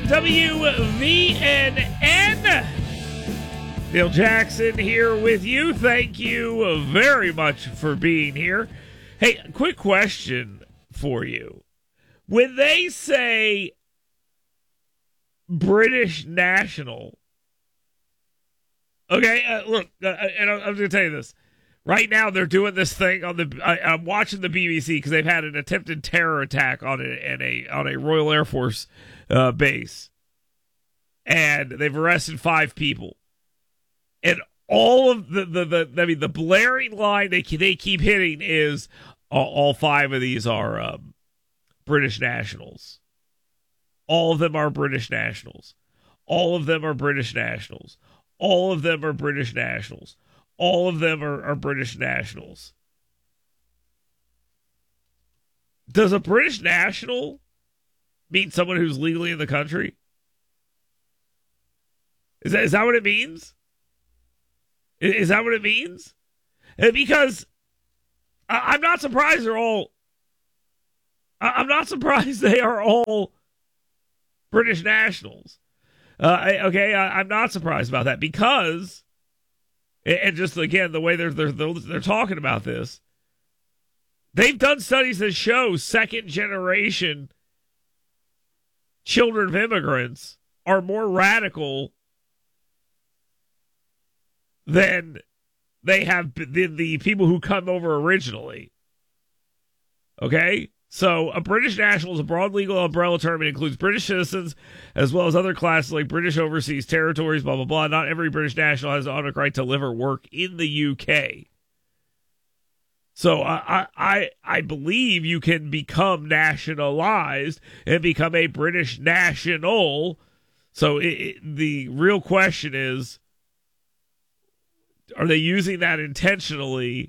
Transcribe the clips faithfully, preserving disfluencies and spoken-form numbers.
W V N N. Neil Jackson here with you. Thank you very much for being here. Hey, quick question for you. When they say British national, okay, uh, look, uh, and I'm going to tell you this. Right now, they're doing this thing on the. I, I'm watching the B B C because they've had an attempted terror attack on a, in a on a Royal Air Force uh, base, and they've arrested five people. And all of the, the, the I mean, the blaring line they they keep hitting is all, all five of these are um, British nationals. All of them are British nationals. All of them are British nationals. All of them are British nationals. All of them are, are British nationals. Does a British national mean someone who's legally in the country? Is that, is that what it means? Is, is that what it means? And because I, I'm not surprised they're all... I, I'm not surprised they are all British nationals. Uh, I, okay, I, I'm not surprised about that because... And just, again, the way they're, they're, they're talking about this, they've done studies that show second-generation children of immigrants are more radical than they have been the people who come over originally. Okay? So a British national is a broad legal umbrella term. It includes British citizens as well as other classes like British overseas territories, blah, blah, blah. Not every British national has the automatic right to live or work in the U K. So I, I, I believe you can become nationalized and become a British national. So it, it, the real question is, are they using that intentionally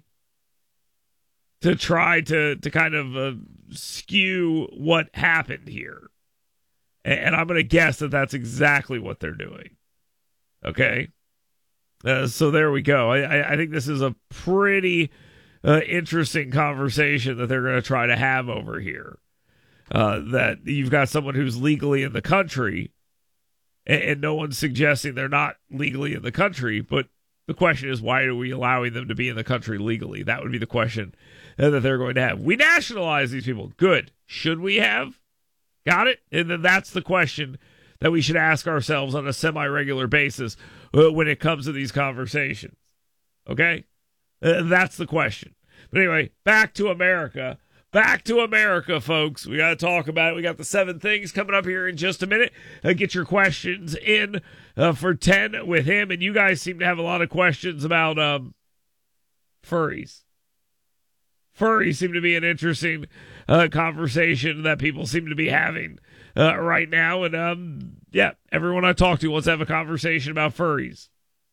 to try to, to kind of uh, skew what happened here? And, and I'm going to guess that that's exactly what they're doing. Okay? Uh, so there we go. I, I, I think this is a pretty uh, interesting conversation that they're going to try to have over here. Uh, that you've got someone who's legally in the country, and, and no one's suggesting they're not legally in the country, but the question is, why are we allowing them to be in the country legally? That would be the question that they're going to have. We nationalize these people. Good. Should we have? Got it? And then that's the question that we should ask ourselves on a semi-regular basis when it comes to these conversations. Okay? Uh, that's the question. But anyway, back to America. Back to America, folks. We got to talk about it. We got the seven things coming up here in just a minute. Uh, get your questions in uh, for ten with him. And you guys seem to have a lot of questions about um, furries. Furries seem to be an interesting uh, conversation that people seem to be having uh, right now. And um, yeah, everyone I talk to wants to have a conversation about furries.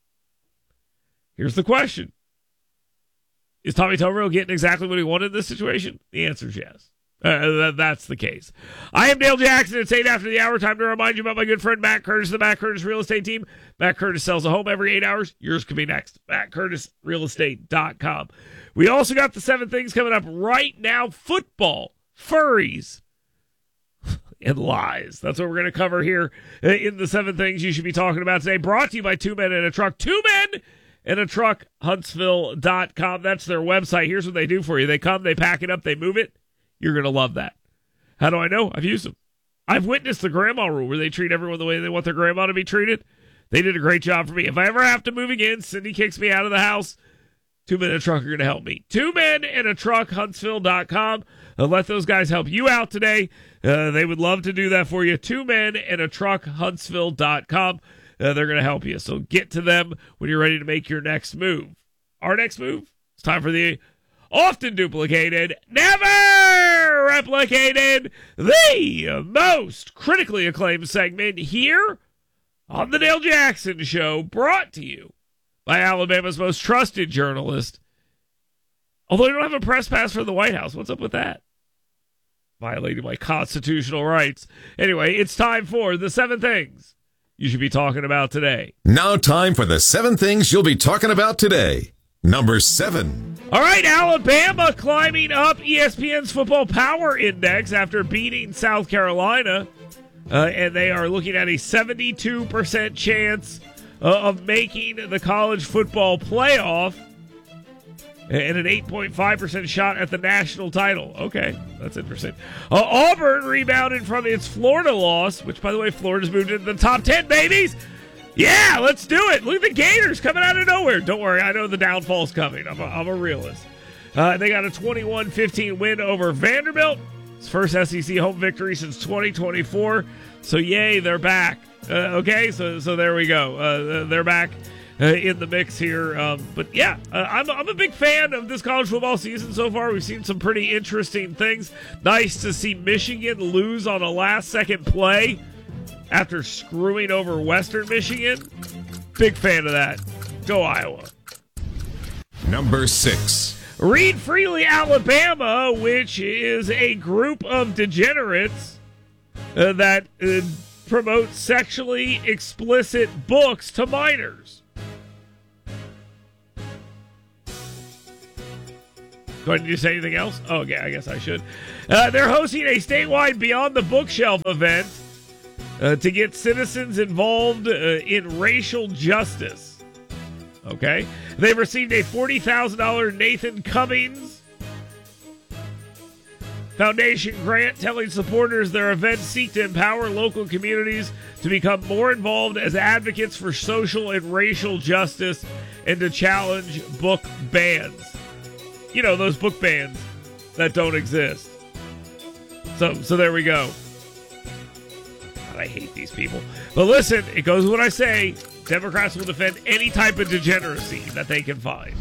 Here's the question. Is Tommy Tuberville getting exactly what he wanted in this situation? The answer is yes. Uh, that, that's the case. I am Dale Jackson. It's eight after the hour. Time to remind you about my good friend Matt Curtis, the Matt Curtis Real Estate Team. Matt Curtis sells a home every eight hours. Yours could be next. Matt Curtis Real Estate dot com. We also got the seven things coming up right now. Football, furries, and lies. That's what we're going to cover here in the seven things you should be talking about today. Brought to you by Two Men in a Truck. Two Men in a Truck, Huntsville dot com. That's their website. Here's what they do for you. They come, they pack it up, they move it. You're going to love that. How do I know? I've used them. I've witnessed the grandma rule where they treat everyone the way they want their grandma to be treated. They did a great job for me. If I ever have to move again, Cindy kicks me out of the house, Two Men in a Truck are going to help me. Two Men in a Truck, Huntsville dot com. Uh, let those guys help you out today. Uh, they would love to do that for you. Two Men in a Truck, Huntsville dot com. Uh, they're going to help you. So get to them when you're ready to make your next move. Our next move, it's time for the often duplicated, never replicated, the most critically acclaimed segment here on the Dale Jackson Show, brought to you by Alabama's most trusted journalist. Although you don't have a press pass for the White House. What's up with that? Violating my constitutional rights. Anyway, it's time for the seven things you should be talking about today. Now time for the seven things you'll be talking about today. Number seven. All right, Alabama climbing up E S P N's Football Power Index after beating South Carolina. uh, and they are looking at a seventy-two percent chance uh, of making the college football playoff and an eight point five percent shot at the national title. Okay, that's interesting. Uh, Auburn rebounded from its Florida loss, which, by the way, Florida's moved into the top ten, babies. Yeah, let's do it. Look at the Gators coming out of nowhere. Don't worry, I know the downfall's coming. I'm a, I'm a realist. Uh, they got a twenty-one fifteen win over Vanderbilt. It's first S E C home victory since twenty twenty-four. So, yay, they're back. Uh, okay, so so there we go. Uh, they're back uh, in the mix here. Um, but, yeah, uh, I'm, I'm a big fan of this college football season so far. We've seen some pretty interesting things. Nice to see Michigan lose on a last-second play after screwing over Western Michigan. Big fan of that. Go Iowa. Number six. Read Freely, Alabama, which is a group of degenerates uh, that uh, promote sexually explicit books to minors. Do I need to say anything else? Oh, okay, I guess I should. Uh, they're hosting a statewide Beyond the Bookshelf event Uh, to get citizens involved uh, in racial justice. Okay? They've received a forty thousand dollars Nathan Cummings Foundation grant telling supporters their events seek to empower local communities to become more involved as advocates for social and racial justice and to challenge book bans. You know, those book bans that don't exist. So, so there we go. I hate these people. But listen, it goes what I say. Democrats will defend any type of degeneracy that they can find.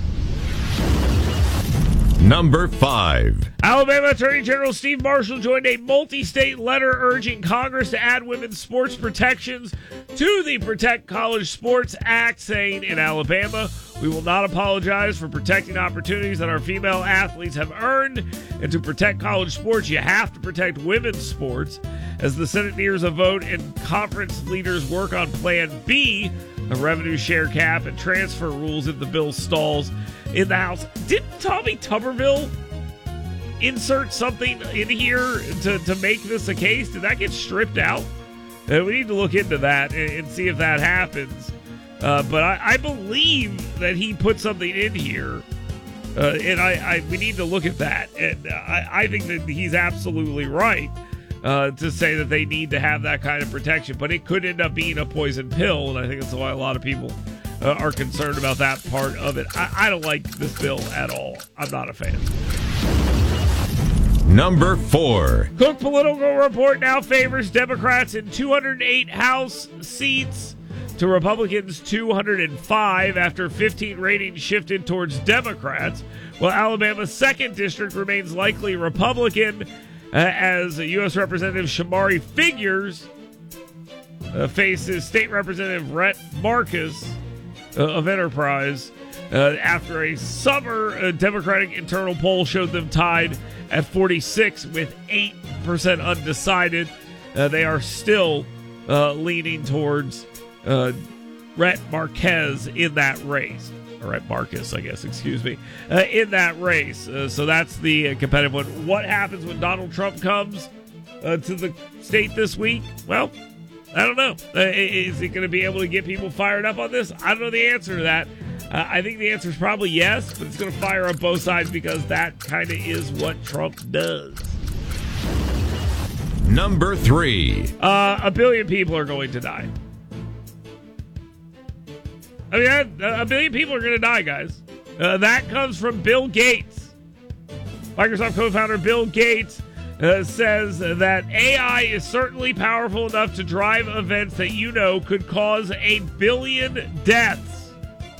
Number five. Alabama Attorney General Steve Marshall joined a multi-state letter urging Congress to add women's sports protections to the Protect College Sports Act, saying in Alabama, we will not apologize for protecting opportunities that our female athletes have earned. And to protect college sports, you have to protect women's sports. As the Senate nears a vote and conference leaders work on Plan B, a revenue share cap and transfer rules if the bill stalls in the House. Did Tommy Tuberville insert something in here to, to make this a case? Did that get stripped out? Uh, we need to look into that and, and see if that happens. Uh, but I, I believe that he put something in here, uh, and I, I we need to look at that. And uh, I, I think that he's absolutely right uh, to say that they need to have that kind of protection. But it could end up being a poison pill, and I think that's why a lot of people uh, are concerned about that part of it. I, I don't like this bill at all. I'm not a fan. Number four. Cook Political Report now favors Democrats in two hundred eight House seats to Republicans two hundred five after fifteen ratings shifted towards Democrats, while Alabama's second district remains likely Republican uh, as U S Representative Shamari Figures uh, faces State Representative Rhett Marcus uh, of Enterprise uh, after a summer uh, Democratic internal poll showed them tied at forty-six with eight percent undecided. Uh, they are still uh, leaning towards Uh, Rhett Marquez in that race. Or Rhett Marcus, I guess, excuse me. Uh, in that race. Uh, so that's the uh, competitive one. What happens when Donald Trump comes uh, to the state this week? Well, I don't know. Uh, is he going to be able to get people fired up on this? I don't know the answer to that. Uh, I think the answer is probably yes, but it's going to fire up both sides because that kind of is what Trump does. Number three. Uh, a billion people are going to die. I mean, a billion people are going to die, guys. Uh, that comes from Bill Gates. Microsoft co-founder Bill Gates uh, says that A I is certainly powerful enough to drive events that you know could cause a billion deaths.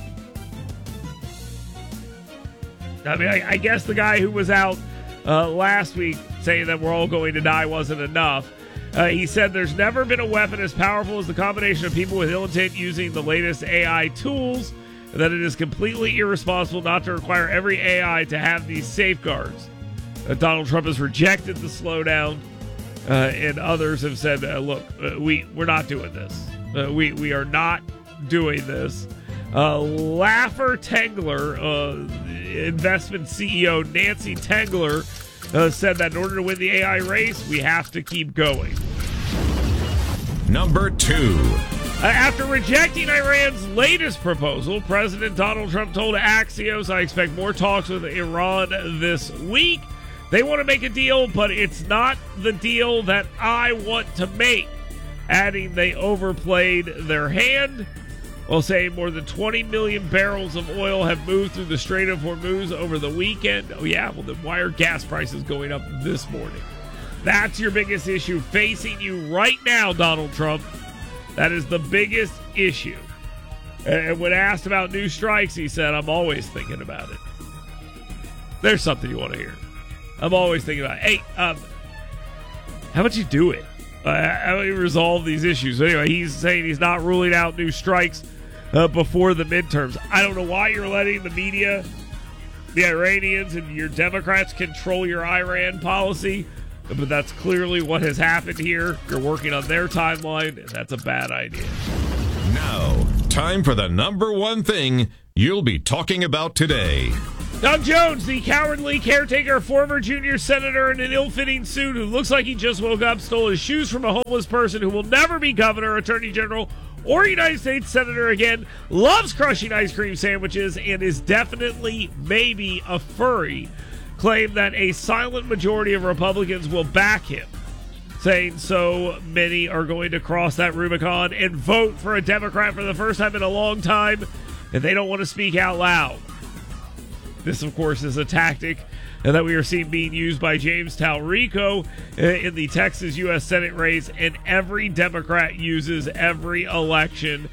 I mean, I, I guess the guy who was out uh, last week saying that we're all going to die wasn't enough. Uh, he said there's never been a weapon as powerful as the combination of people with ill intent using the latest A I tools, and that it is completely irresponsible not to require every A I to have these safeguards. Uh, Donald Trump has rejected the slowdown, uh, and others have said, uh, look, uh, we, we're not doing this. Uh, we, we are not doing this. Uh, Laffer Tengler, uh, investment C E O Nancy Tengler, Uh, said that in order to win the A I race, we have to keep going. number two. Uh, after rejecting Iran's latest proposal, President Donald Trump told Axios, I expect more talks with Iran this week. They want to make a deal, but it's not the deal that I want to make. Adding they overplayed their hand, while saying more than twenty million barrels of oil have moved through the Strait of Hormuz over the weekend. Oh yeah, well then why are gas prices going up this morning? That's your biggest issue facing you right now, Donald Trump. That is the biggest issue. And when asked about new strikes, he said, I'm always thinking about it. There's something you want to hear. I'm always thinking about it. Hey, um, how about you do it? Uh, how about you resolve these issues? So anyway, he's saying he's not ruling out new strikes uh, before the midterms. I don't know why you're letting the media, the Iranians, and your Democrats control your Iran policy. But that's clearly what has happened here. You're working on their timeline, and that's a bad idea. Now, time for the number one thing you'll be talking about today. Doug Jones, the cowardly caretaker, former junior senator in an ill-fitting suit who looks like he just woke up, stole his shoes from a homeless person who will never be governor, attorney general, or United States senator again, loves crushing ice cream sandwiches, and is definitely, maybe, a furry, claimed that a silent majority of Republicans will back him, saying so many are going to cross that Rubicon and vote for a Democrat for the first time in a long time, and they don't want to speak out loud. This, of course, is a tactic that we are seeing being used by James Talrico in the Texas U S Senate race, and every Democrat uses every election,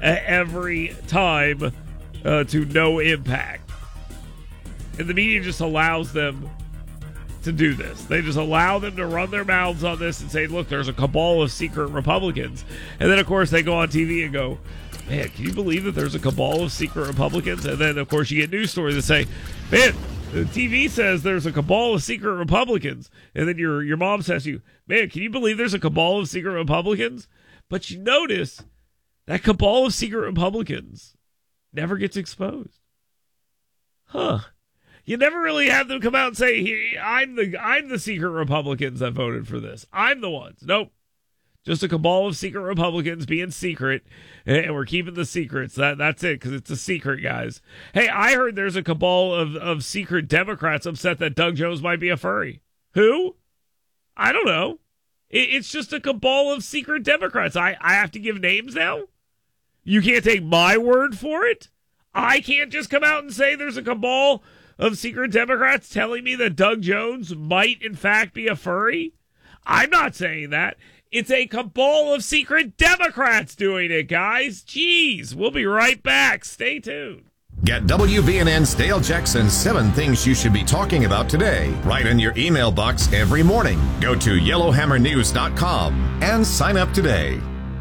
every time, uh, to no impact. And the media just allows them to do this. They just allow them to run their mouths on this and say, look, there's a cabal of secret Republicans. And then, of course, they go on T V and go, man, can you believe that there's a cabal of secret Republicans? And then, of course, you get news stories that say, man, the T V says there's a cabal of secret Republicans. And then your, your mom says to you, man, can you believe there's a cabal of secret Republicans? But you notice that cabal of secret Republicans never gets exposed. Huh. You never really have them come out and say, hey, I'm the I'm the secret Republicans that voted for this. I'm the ones. Nope. Just a cabal of secret Republicans being secret, and we're keeping the secrets. That That's it, because it's a secret, guys. Hey, I heard there's a cabal of, of secret Democrats upset that Doug Jones might be a furry. Who? I don't know. It, it's just a cabal of secret Democrats. I, I have to give names now? You can't take my word for it? I can't just come out and say there's a cabal of secret Democrats telling me that Doug Jones might, in fact, be a furry? I'm not saying that. It's a cabal of secret Democrats doing it, guys. Jeez, we'll be right back. Stay tuned. Get W B N N's Dale Jackson seven Things You Should Be Talking About Today right in your email box every morning. Go to yellowhammer news dot com and sign up today.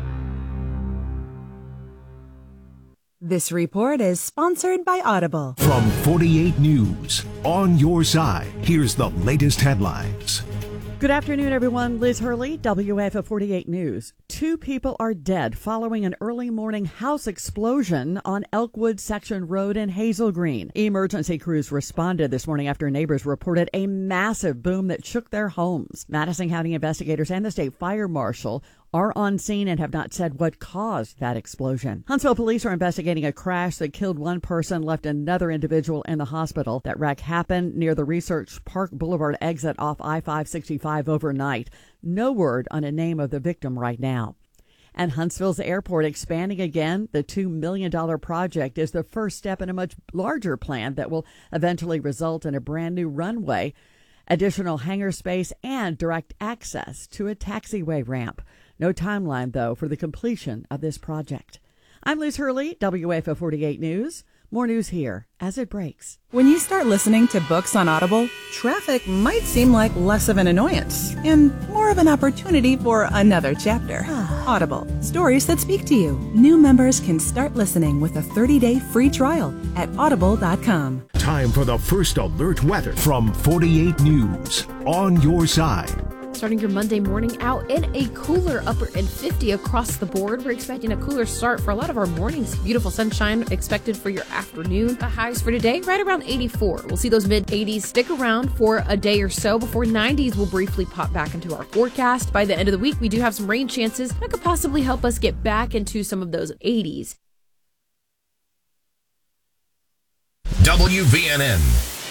This report is sponsored by Audible. From forty-eight News, on your side, here's the latest headlines. Good afternoon, everyone. Liz Hurley, W A F F forty-eight News. Two people are dead following an early morning house explosion on Elkwood Section Road in Hazel Green. Emergency crews responded this morning after neighbors reported a massive boom that shook their homes. Madison County investigators and the state fire marshal are on scene and have not said what caused that explosion. Huntsville police are investigating a crash that killed one person, left another individual in the hospital. That wreck happened near the Research Park Boulevard exit off I five sixty-five overnight. No word on a name of the victim right now. And Huntsville's airport expanding again. The two million dollars project is the first step in a much larger plan that will eventually result in a brand new runway, additional hangar space, and direct access to a taxiway ramp. No timeline, though, for the completion of this project. I'm Liz Hurley, W A F F forty-eight News. More news here as it breaks. When you start listening to books on Audible, traffic might seem like less of an annoyance and more of an opportunity for another chapter. Audible, stories that speak to you. New members can start listening with a thirty-day free trial at audible dot com. Time for the first alert weather from forty-eight News, on your side. Starting your Monday morning out in a cooler upper and fifty across the board. We're expecting a cooler start for a lot of our mornings. Beautiful sunshine expected for your afternoon. The highs for today, right around eighty-four. We'll see those mid eighties stick around for a day or so before nineties will briefly pop back into our forecast. By the end of the week, we do have some rain chances that could possibly help us get back into some of those eighties. W V N N.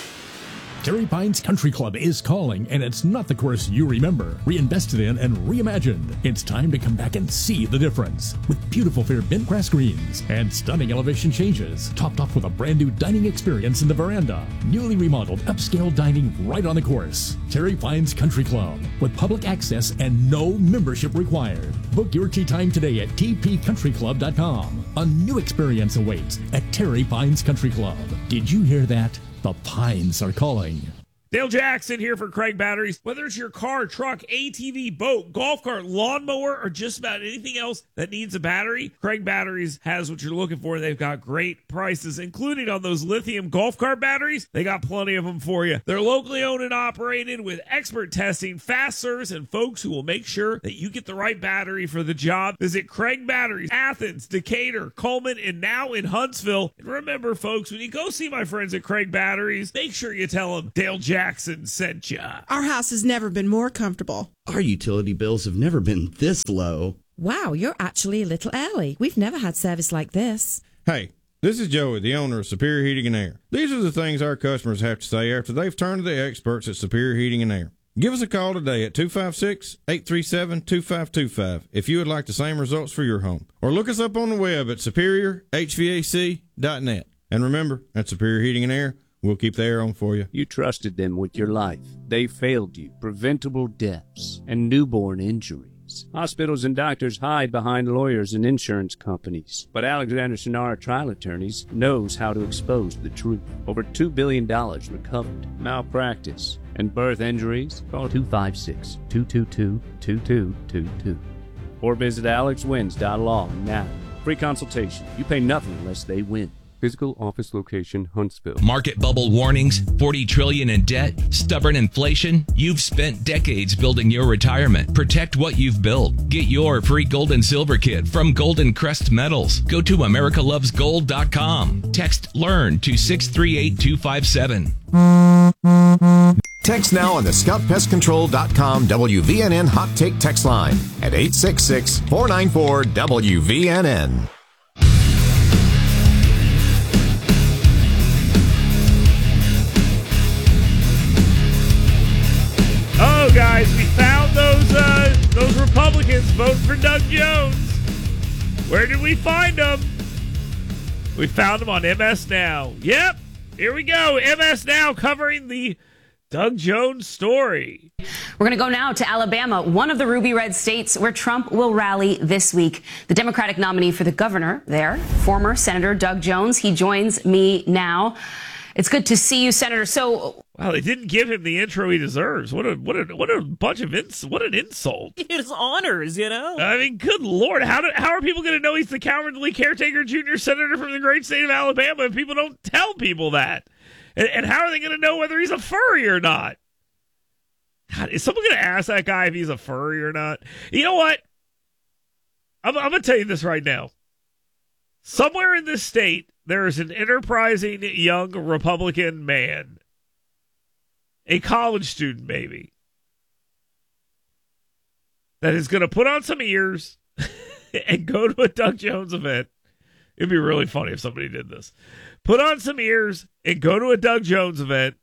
Terry Pines Country Club is calling, and it's not the course you remember. Reinvested in and reimagined. It's time to come back and see the difference. With beautiful fair bent grass greens and stunning elevation changes, topped off with a brand new dining experience in the veranda. Newly remodeled upscale dining right on the course. Terry Pines Country Club, with public access and no membership required. Book your tea time today at t p country club dot com. A new experience awaits at Terry Pines Country Club. Did you hear that? The Pines are calling. Dale Jackson here for Craig Batteries. Whether it's your car, truck, A T V, boat, golf cart, lawnmower, or just about anything else that needs a battery, Craig Batteries has what you're looking for. They've got great prices, including on those lithium golf cart batteries. They got plenty of them for you. They're locally owned and operated with expert testing, fast service, and folks who will make sure that you get the right battery for the job. Visit Craig Batteries, Athens, Decatur, Coleman, and now in Huntsville. And remember, folks, when you go see my friends at Craig Batteries, make sure you tell them Dale Jackson Jackson sent ya. Our house has never been more comfortable. Our utility bills have never been this low. Wow, you're actually a little early. We've never had service like this. Hey, this is Joey, the owner of Superior Heating and Air. These are the things our customers have to say after they've turned to the experts at Superior Heating and Air. Give us a call today at two five six, eight three seven, two five two five if you would like the same results for your home. Or look us up on the web at superior h v a c dot net. And remember, at Superior Heating and Air, we'll keep the air on for you. You trusted them with your life. They failed you. Preventable deaths and newborn injuries. Hospitals and doctors hide behind lawyers and insurance companies. But Alexander Sonara Trial Attorneys knows how to expose the truth. Over two billion dollars recovered. Malpractice and birth injuries? Call two five six, two two two, two two two two. Or visit alex wins dot law now. Free consultation. You pay nothing unless they win. Physical office location, Huntsville. Market bubble warnings, forty trillion dollars in debt, stubborn inflation. You've spent decades building your retirement. Protect what you've built. Get your free gold and silver kit from Golden Crest Metals. Go to america loves gold dot com. Text LEARN to six three eight two five seven. Text now on the scout pest control dot com W V N N Hot Take text line at eight six six, four nine four, W V N N. Oh, guys, we found those uh, those Republicans voting for Doug Jones. Where did we find them? We found them on M S Now. Yep, here we go. M S Now covering the Doug Jones story. We're going to go now to Alabama, one of the ruby red states where Trump will rally this week. The Democratic nominee for the governor there, former Senator Doug Jones, he joins me now. It's good to see you, Senator. So, wow, they didn't give him the intro he deserves. What a what a what a bunch of ins what an insult. His honors, you know. I mean, good Lord, how do, how are people going to know he's the cowardly caretaker junior senator from the great state of Alabama if people don't tell people that? And, and how are they going to know whether he's a furry or not? God, is someone going to ask that guy if he's a furry or not? You know what? I'm, I'm going to tell you this right now. Somewhere in this state, there is an enterprising young Republican man, a college student maybe, that is going to put on some ears and go to a Doug Jones event. It'd be really funny if somebody did this. Put on some ears and go to a Doug Jones event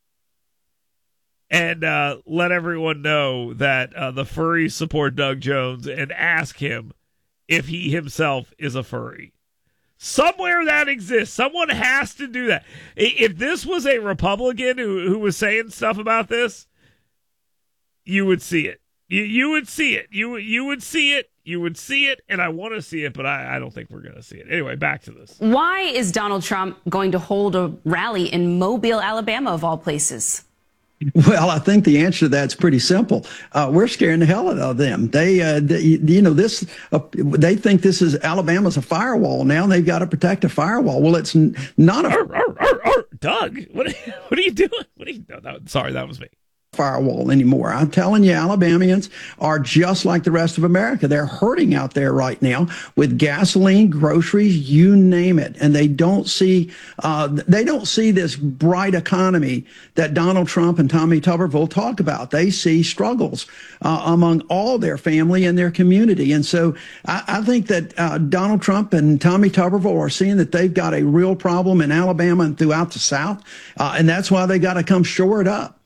and uh, let everyone know that uh, the furries support Doug Jones and ask him if he himself is a furry. Somewhere that exists. Someone has to do that. If this was a Republican who, who was saying stuff about this, you would see it. You, you would see it. You, you would see it. You would see it, and I want to see it, but I, I don't think we're going to see it. Anyway, back to this. Why is Donald Trump going to hold a rally in Mobile, Alabama, of all places? Well, I think the answer to that's pretty simple. Uh, we're scaring the hell out of them. They, uh, they you know, this. Uh, they think this is Alabama's a firewall now. And they've got to protect a firewall. Well, it's n- not a. Arr, arr, arr, arr. Doug, what? Are, what are you doing? What are you? No, no, sorry, that was me. firewall anymore. I'm telling you, Alabamians are just like the rest of America. They're hurting out there right now with gasoline, groceries, you name it. And they don't see, uh, they don't see this bright economy that Donald Trump and Tommy Tuberville talk about. They see struggles uh, among all their family and their community. And so I, I think that uh, Donald Trump and Tommy Tuberville are seeing that they've got a real problem in Alabama and throughout the South. Uh, and that's why they got to come shore it up.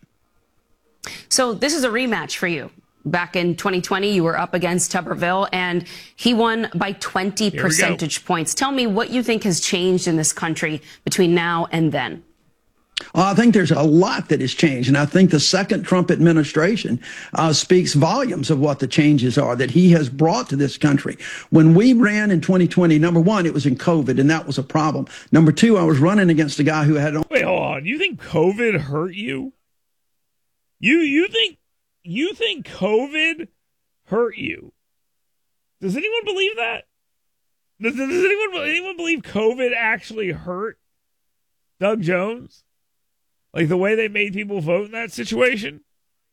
So this is a rematch for you. Back in twenty twenty, you were up against Tuberville, and he won by twenty percentage points. Tell me what you think has changed in this country between now and then. Uh, I think there's a lot that has changed, and I think the second Trump administration uh, speaks volumes of what the changes are that he has brought to this country. When we ran in twenty twenty, number one, it was in COVID, and that was a problem. Number two, I was running against a guy who had... Wait, hold on. You think COVID hurt you? You you think you think COVID hurt you? Does anyone believe that? Does, does anyone anyone believe COVID actually hurt Doug Jones? Like the way they made people vote in that situation?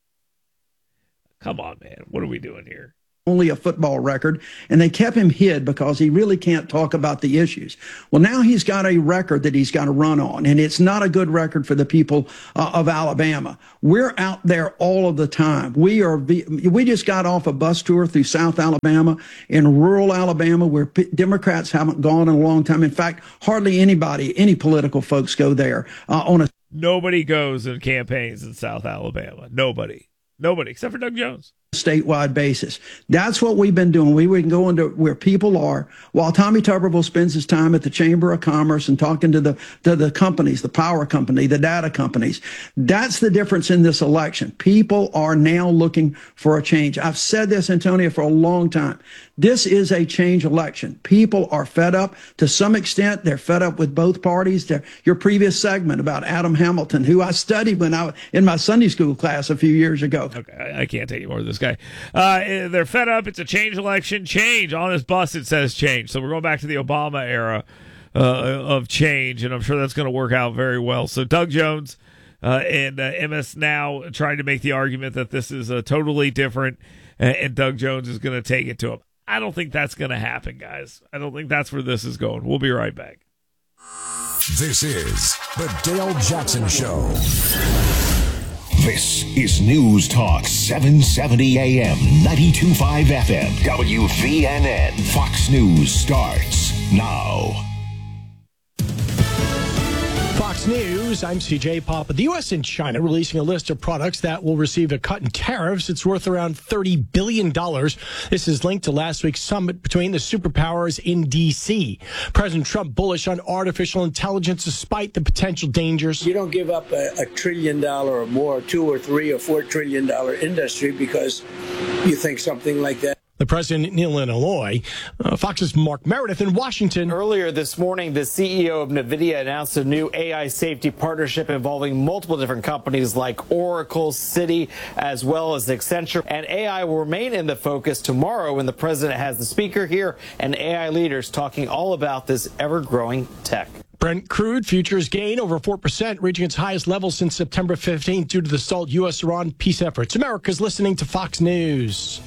Come on, man. What are we doing here? Only a football record, and they kept him hid because he really can't talk about the issues. Well, now he's got a record that he's got to run on, and it's not a good record for the people uh, of Alabama. We're out there all of the time. We are. We just got off a bus tour through South Alabama, in rural Alabama, where P- Democrats haven't gone in a long time. In fact, hardly anybody, any political folks go there uh, on a. Nobody goes in campaigns in South Alabama. Nobody. Nobody, except for Doug Jones. Statewide basis. That's what we've been doing. We would go into where people are, while Tommy Tuberville spends his time at the Chamber of Commerce and talking to the to the companies, the power company, the data companies. That's the difference in this election. People are now looking for a change. I've said this, Antonio, for a long time. This is a change election. People are fed up. To some extent, they're fed up with both parties. They're, your previous segment about Adam Hamilton, who I studied when I was in my Sunday school class a few years ago. Okay, I can't take any more of this guy. Uh, they're fed up. It's a change election. Change. On his bus, it says change. So we're going back to the Obama era uh, of change, and I'm sure that's going to work out very well. So Doug Jones uh, and uh, M S Now trying to make the argument that this is uh, totally different, and, and Doug Jones is going to take it to him. I don't think that's going to happen, guys. I don't think that's where this is going. We'll be right back. This is the Dale Jackson Show. This is News Talk seven seventy A M, ninety-two point five F M, W V N N. Fox News starts now. Fox News, I'm C J Papa. The U S and China releasing a list of products that will receive a cut in tariffs. It's worth around thirty billion dollars. This is linked to last week's summit between the superpowers in D C. President Trump bullish on artificial intelligence despite the potential dangers. You don't give up a, a trillion dollar or more, two or three or four trillion dollar industry because you think something like that. The president in Illinois. Uh, Fox's Mark Meredith in Washington. Earlier this morning, the C E O of NVIDIA announced a new A I safety partnership involving multiple different companies like Oracle, Citi, as well as Accenture. And A I will remain in the focus tomorrow when the president has the speaker here and A I leaders talking all about this ever-growing tech. Brent crude futures gain over four percent, reaching its highest level since September fifteenth due to the stalled U S Iran peace efforts. America's listening to Fox News.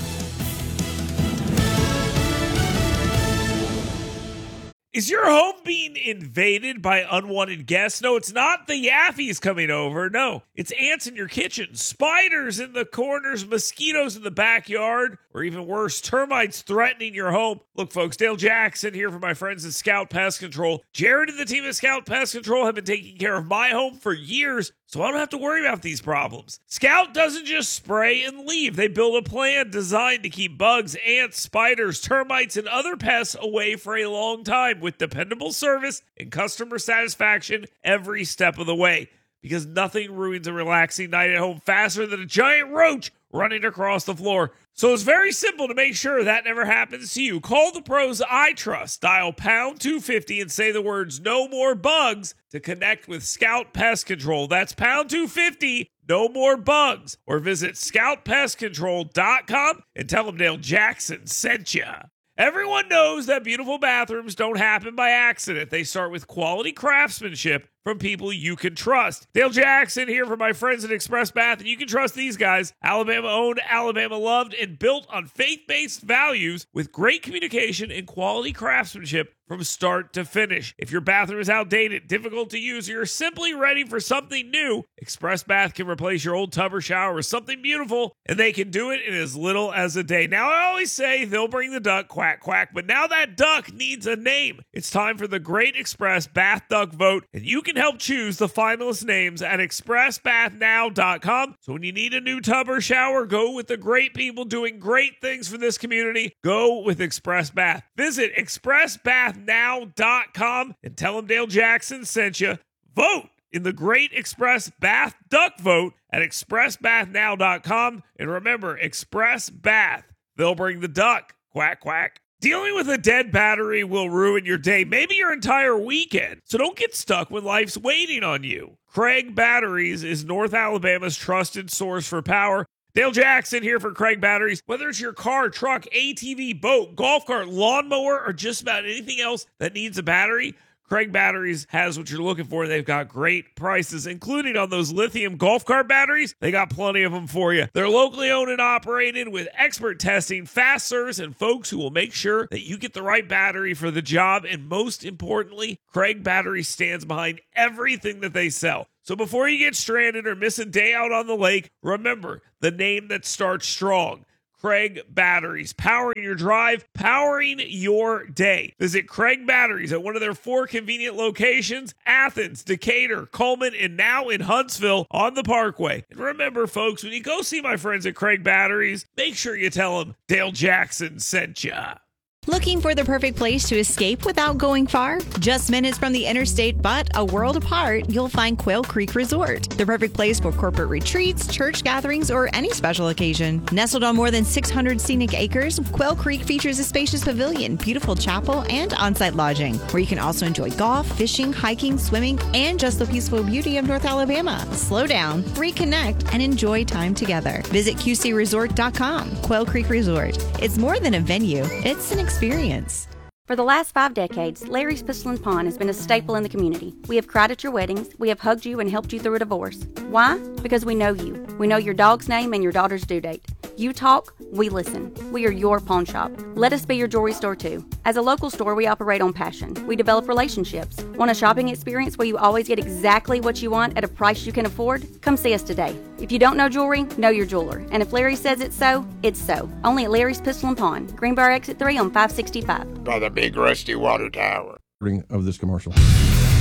Is your home being invaded by unwanted guests? No, it's not the Yaffies coming over. No, it's ants in your kitchen, spiders in the corners, mosquitoes in the backyard, or even worse, termites threatening your home. Look, folks, Dale Jackson here for my friends at Scout Pest Control. Jared and the team at Scout Pest Control have been taking care of my home for years, so I don't have to worry about these problems. Scout doesn't just spray and leave. They build a plan designed to keep bugs, ants, spiders, termites, and other pests away for a long time with dependable service and customer satisfaction every step of the way. Because nothing ruins a relaxing night at home faster than a giant roach running across the floor. So it's very simple to make sure that never happens to you. Call the pros I trust. Dial pound two fifty and say the words "no more bugs" to connect with Scout Pest Control. That's pound two fifty, no more bugs. Or visit scout pest control dot com and tell them Dale Jackson sent you. Everyone knows that beautiful bathrooms don't happen by accident. They start with quality craftsmanship from people you can trust. Dale Jackson here for my friends at Express Bath, and you can trust these guys. Alabama owned, Alabama loved, and built on faith-based values with great communication and quality craftsmanship from start to finish. If your bathroom is outdated, difficult to use, or you're simply ready for something new, Express Bath can replace your old tub or shower with something beautiful, and they can do it in as little as a day. Now, I always say they'll bring the duck, quack, quack, but now that duck needs a name. It's time for the Great Express Bath Duck Vote, and you can help choose the finalist names at express bath now dot com. So when you need a new tub or shower, go with the great people doing great things for this community. Go with Express Bath. Visit express bath now dot com and tell them Dale Jackson sent you. Vote in the Great Express Bath Duck Vote at express bath now dot com. And remember, Express Bath, they'll bring the duck. Quack, quack. Dealing with a dead battery will ruin your day, maybe your entire weekend. So don't get stuck when life's waiting on you. Craig Batteries is North Alabama's trusted source for power. Dale Jackson here for Craig Batteries. Whether it's your car, truck, A T V, boat, golf cart, lawnmower, or just about anything else that needs a battery, Craig Batteries has what you're looking for. They've got great prices, including on those lithium golf cart batteries. They got plenty of them for you. They're locally owned and operated with expert testing, fast service, and folks who will make sure that you get the right battery for the job. And most importantly, Craig Batteries stands behind everything that they sell. So before you get stranded or miss a day out on the lake, remember the name that starts strong. Craig Batteries, powering your drive, powering your day. Visit Craig Batteries at one of their four convenient locations, Athens, Decatur, Coleman, and now in Huntsville on the Parkway. And remember, folks, when you go see my friends at Craig Batteries, make sure you tell them Dale Jackson sent ya. Looking for the perfect place to escape without going far? Just minutes from the interstate, but a world apart, you'll find Quail Creek Resort. The perfect place for corporate retreats, church gatherings, or any special occasion. Nestled on more than six hundred scenic acres, Quail Creek features a spacious pavilion, beautiful chapel, and on-site lodging, where you can also enjoy golf, fishing, hiking, swimming, and just the peaceful beauty of North Alabama. Slow down, reconnect, and enjoy time together. Visit Q C resort dot com. Quail Creek Resort. It's more than a venue. It's an experience. experience. For the last five decades, Larry's Pistol and Pawn has been a staple in the community. We have cried at your weddings. We have hugged you and helped you through a divorce. Why? Because we know you. We know your dog's name and your daughter's due date. You talk, we listen. We are your pawn shop. Let us be your jewelry store too. As a local store, we operate on passion. We develop relationships. Want a shopping experience where you always get exactly what you want at a price you can afford? Come see us today. If you don't know jewelry, know your jeweler. And if Larry says it's so, it's so. Only at Larry's Pistol and Pawn, Greenbrier Exit three on five sixty-five. By the big rusty water tower. Of this commercial.